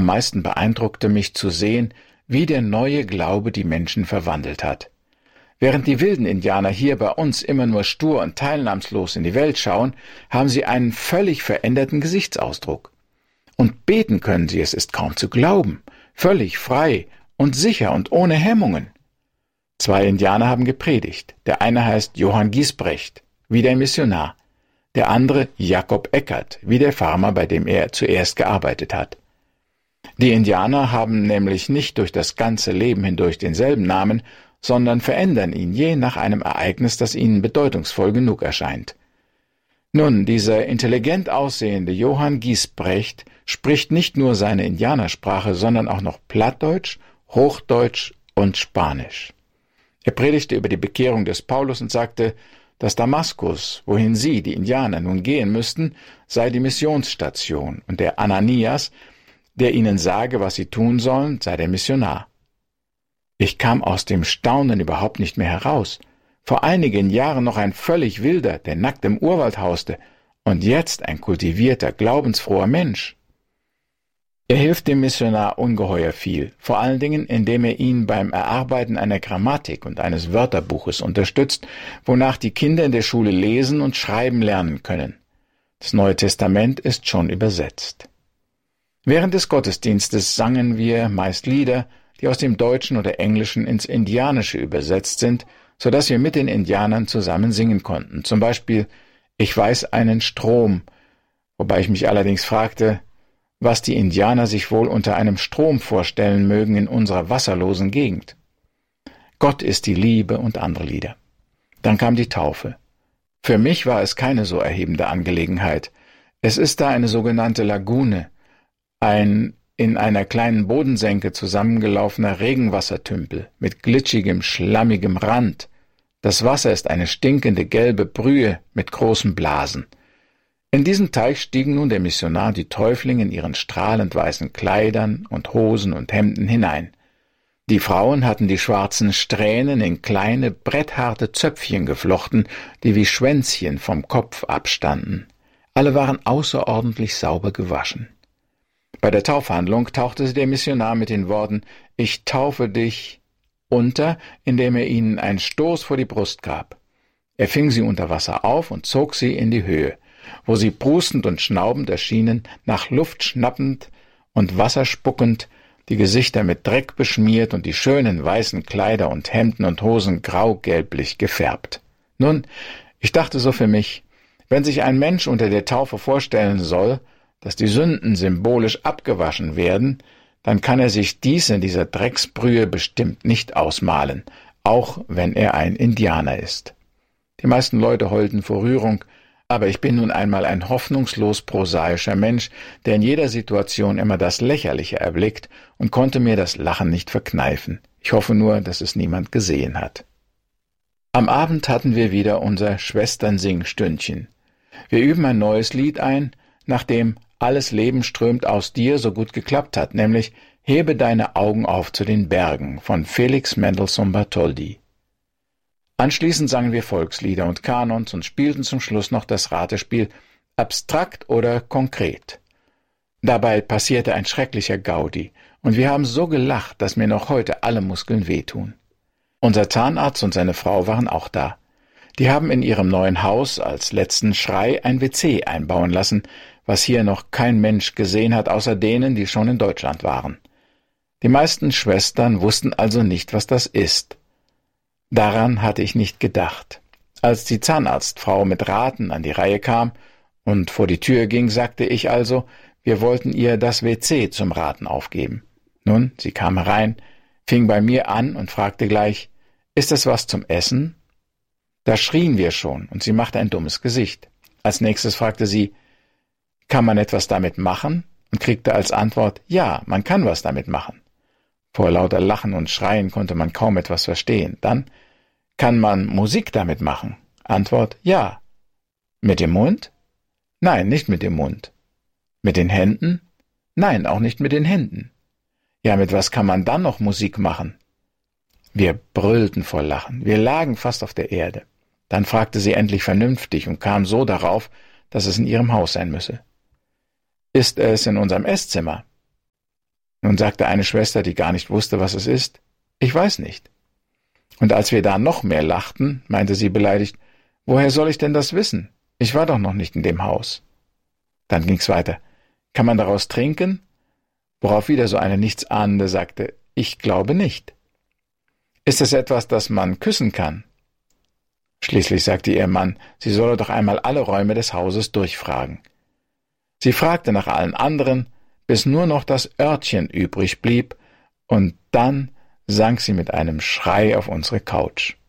Am meisten beeindruckte mich zu sehen, wie der neue Glaube die Menschen verwandelt hat. Während die wilden Indianer hier bei uns immer nur stur und teilnahmslos in die Welt schauen, haben sie einen völlig veränderten Gesichtsausdruck. Und beten können sie, es ist kaum zu glauben, völlig frei und sicher und ohne Hemmungen. 2 Indianer haben gepredigt. Der eine heißt Johann Giesbrecht, wie der Missionar. Der andere Jakob Eckert, wie der Farmer, bei dem er zuerst gearbeitet hat. Die Indianer haben nämlich nicht durch das ganze Leben hindurch denselben Namen, sondern verändern ihn je nach einem Ereignis, das ihnen bedeutungsvoll genug erscheint. Nun, dieser intelligent aussehende Johann Giesbrecht spricht nicht nur seine Indianersprache, sondern auch noch Plattdeutsch, Hochdeutsch und Spanisch. Er predigte über die Bekehrung des Paulus und sagte, dass Damaskus, wohin sie, die Indianer, nun gehen müssten, sei die Missionsstation und der Ananias, der ihnen sage, was sie tun sollen, sei der Missionar. Ich kam aus dem Staunen überhaupt nicht mehr heraus. Vor einigen Jahren noch ein völlig wilder, der nackt im Urwald hauste, und jetzt ein kultivierter, glaubensfroher Mensch. Er hilft dem Missionar ungeheuer viel, vor allen Dingen, indem er ihn beim Erarbeiten einer Grammatik und eines Wörterbuches unterstützt, wonach die Kinder in der Schule lesen und schreiben lernen können. Das Neue Testament ist schon übersetzt. Während des Gottesdienstes sangen wir meist Lieder, die aus dem Deutschen oder Englischen ins Indianische übersetzt sind, so dass wir mit den Indianern zusammen singen konnten. Zum Beispiel »Ich weiß einen Strom«, wobei ich mich allerdings fragte, was die Indianer sich wohl unter einem Strom vorstellen mögen in unserer wasserlosen Gegend. »Gott ist die Liebe« und andere Lieder. Dann kam die Taufe. Für mich war es keine so erhebende Angelegenheit. Es ist da eine sogenannte Lagune, ein in einer kleinen Bodensenke zusammengelaufener Regenwassertümpel mit glitschigem, schlammigem Rand. Das Wasser ist eine stinkende gelbe Brühe mit großen Blasen. In diesen Teich stiegen nun der Missionar, die Täuflinge in ihren strahlend weißen Kleidern und Hosen und Hemden hinein. Die Frauen hatten die schwarzen Strähnen in kleine, brettharte Zöpfchen geflochten, die wie Schwänzchen vom Kopf abstanden. Alle waren außerordentlich sauber gewaschen. Bei der Taufhandlung tauchte der Missionar mit den Worten »Ich taufe dich« unter, indem er ihnen einen Stoß vor die Brust gab. Er fing sie unter Wasser auf und zog sie in die Höhe, wo sie prustend und schnaubend erschienen, nach Luft schnappend und wasserspuckend, die Gesichter mit Dreck beschmiert und die schönen weißen Kleider und Hemden und Hosen grau-gelblich gefärbt. Nun, ich dachte so für mich, wenn sich ein Mensch unter der Taufe vorstellen soll, dass die Sünden symbolisch abgewaschen werden, dann kann er sich dies in dieser Drecksbrühe bestimmt nicht ausmalen, auch wenn er ein Indianer ist. Die meisten Leute heulten vor Rührung, aber ich bin nun einmal ein hoffnungslos prosaischer Mensch, der in jeder Situation immer das Lächerliche erblickt und konnte mir das Lachen nicht verkneifen. Ich hoffe nur, dass es niemand gesehen hat. Am Abend hatten wir wieder unser Schwestern-Sing-Stündchen. Wir üben ein neues Lied ein, nachdem »Alles Leben strömt aus dir« so gut geklappt hat, nämlich »Hebe deine Augen auf zu den Bergen« von Felix Mendelssohn Bartholdy. Anschließend sangen wir Volkslieder und Kanons und spielten zum Schluss noch das Ratespiel »Abstrakt oder konkret«. Dabei passierte ein schrecklicher Gaudi, und wir haben so gelacht, dass mir noch heute alle Muskeln wehtun. Unser Zahnarzt und seine Frau waren auch da. Die haben in ihrem neuen Haus als letzten Schrei ein WC einbauen lassen, was hier noch kein Mensch gesehen hat, außer denen, die schon in Deutschland waren. Die meisten Schwestern wussten also nicht, was das ist. Daran hatte ich nicht gedacht. Als die Zahnarztfrau mit Raten an die Reihe kam und vor die Tür ging, sagte ich also, wir wollten ihr das WC zum Raten aufgeben. Nun, sie kam herein, fing bei mir an und fragte gleich, »Ist das was zum Essen?« Da schrien wir schon, und sie machte ein dummes Gesicht. Als nächstes fragte sie, »Kann man etwas damit machen?« und kriegte als Antwort, »Ja, man kann was damit machen.« Vor lauter Lachen und Schreien konnte man kaum etwas verstehen. Dann, »Kann man Musik damit machen?« Antwort, »Ja.« »Mit dem Mund?« »Nein, nicht mit dem Mund.« »Mit den Händen?« »Nein, auch nicht mit den Händen.« »Ja, mit was kann man dann noch Musik machen?« Wir brüllten vor Lachen. Wir lagen fast auf der Erde. Dann fragte sie endlich vernünftig und kam so darauf, dass es in ihrem Haus sein müsse. »Ist es in unserem Esszimmer?« Nun sagte eine Schwester, die gar nicht wusste, was es ist, ich weiß nicht. Und als wir da noch mehr lachten, meinte sie beleidigt, woher soll ich denn das wissen? Ich war doch noch nicht in dem Haus. Dann ging's weiter. Kann man daraus trinken? Worauf wieder so eine Nichtsahnende sagte, ich glaube nicht. Ist es etwas, das man küssen kann? Schließlich sagte ihr Mann, sie solle doch einmal alle Räume des Hauses durchfragen. Sie fragte nach allen anderen, bis nur noch das Örtchen übrig blieb, und dann sank sie mit einem Schrei auf unsere Couch.